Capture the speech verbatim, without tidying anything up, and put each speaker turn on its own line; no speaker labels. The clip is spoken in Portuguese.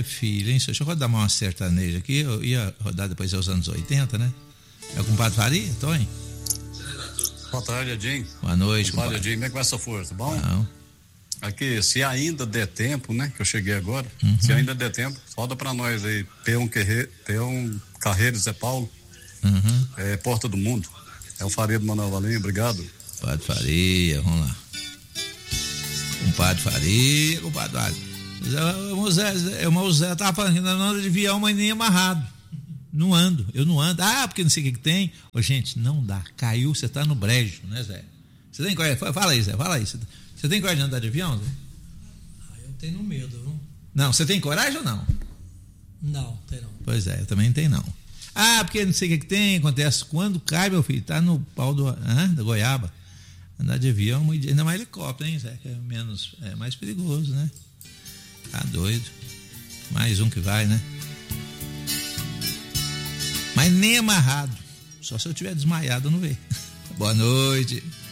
filho, hein? Deixa eu rodar uma sertaneja aqui. Eu ia rodar depois aos anos oitenta, né? É o compadre Faria, Tony?
Boa tarde, Edinho.
Boa noite,
compadre.
compadre.
Edinho, como é que vai essa força? Bom?
Não.
Aqui, se ainda der tempo, né? Que eu cheguei agora.
Uhum.
Se ainda der tempo, roda pra nós aí. Peão Peão Carreiro Zé Paulo.
Uhum.
É Porta do Mundo. É o Faria do Manuel Valinho, obrigado.
Compadre Faria, vamos lá. Compadre Faria, compadre Faria. O Zé, o Zé tava falando que não anda de avião, mas nem amarrado. Não ando, eu não ando. Ah, porque não sei o que, que tem. Ô, gente, não dá. Caiu, você tá no brejo, né, Zé? Você tem coragem? Fala aí, Zé, fala aí. Você, você tem coragem de andar de avião, Zé?
Ah, eu tenho medo, viu?
Não, você tem coragem ou não?
Não, tem não.
Pois é, eu também não tenho não. Ah, porque não sei o que, que tem, acontece. Quando cai, meu filho, tá no pau do, ah, da goiaba. Andar de avião, ainda mais helicóptero, hein, Zé? Que é menos, é mais perigoso, né? Tá doido. Mais um que vai, né? Mas nem amarrado. Só se eu tiver desmaiado, eu não vejo. Boa noite.